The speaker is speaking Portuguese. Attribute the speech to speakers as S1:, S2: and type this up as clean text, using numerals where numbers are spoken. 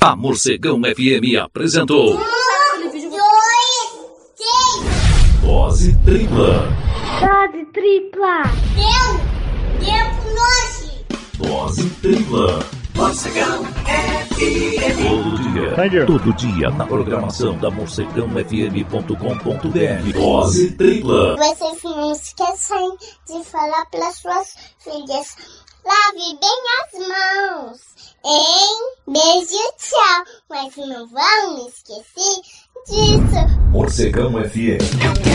S1: A Morcegão FM apresentou Dose Tripla.
S2: Dose tripla.
S3: Deu longe.
S1: Dose Tripla. Morcegão FM. Todo dia na programação da morcegãofm.com.br. Dose Tripla.
S3: Vocês não esqueçam de falar para suas filhas. Lave bem as mãos, hein? Beijo, tchau. Mas não vão esquecer disso.
S1: Morcegão FM.